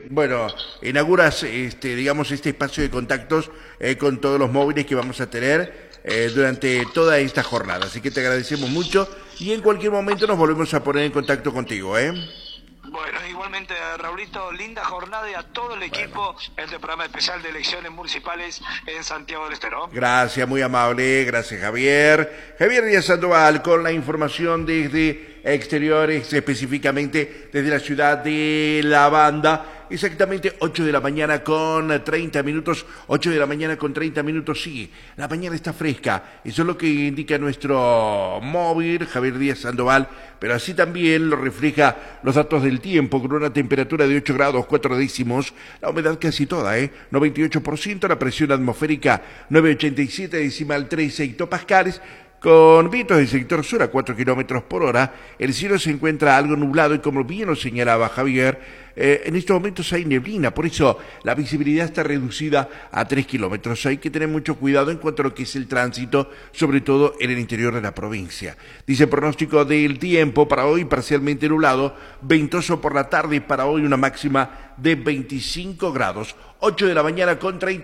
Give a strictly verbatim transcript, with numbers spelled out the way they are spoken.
bueno, inauguras, este, digamos, este espacio de contactos eh, con todos los móviles que vamos a tener eh, durante toda esta jornada. Así que te agradecemos mucho y en cualquier momento nos volvemos a poner en contacto contigo, ¿eh? Bueno, igualmente, Raulito, linda jornada y a todo el equipo bueno. Este programa especial de elecciones municipales en Santiago del Estero. Gracias, muy amable, gracias Javier. Javier Díaz Sandoval con la información desde exteriores, específicamente desde la ciudad de La Banda. Exactamente ocho de la mañana con treinta minutos, ocho de la mañana con treinta minutos, sí, la mañana está fresca, eso es lo que indica nuestro móvil, Javier Díaz Sandoval, pero así también lo refleja los datos del tiempo, con una temperatura de ocho grados cuatro décimos, la humedad casi toda, ¿eh? noventa y ocho por ciento, la presión atmosférica nueve ochenta y siete decimal trece hectopascales, con vientos del sector sur a cuatro kilómetros por hora, el cielo se encuentra algo nublado y como bien lo señalaba Javier, eh, en estos momentos hay neblina, por eso la visibilidad está reducida a tres kilómetros. Hay que tener mucho cuidado en cuanto a lo que es el tránsito, sobre todo en el interior de la provincia. Dice el pronóstico del tiempo para hoy parcialmente nublado, ventoso por la tarde y para hoy una máxima de veinticinco grados. ocho de la mañana con treinta